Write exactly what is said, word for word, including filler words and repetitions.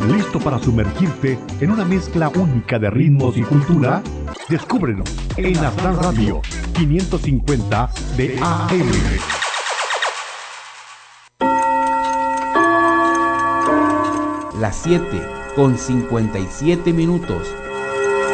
¿Listo para sumergirte en una mezcla única de ritmos y cultura? Descúbrelo en Aztlán Radio quinientos cincuenta de A M. Las siete con cincuenta y siete minutos.